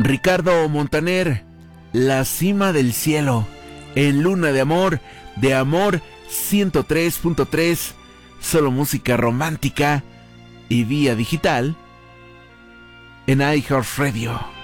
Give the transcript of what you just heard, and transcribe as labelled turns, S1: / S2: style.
S1: Ricardo Montaner, La Cima del Cielo, en Luna de Amor 103.3, solo música romántica y vía digital en iHeartRadio.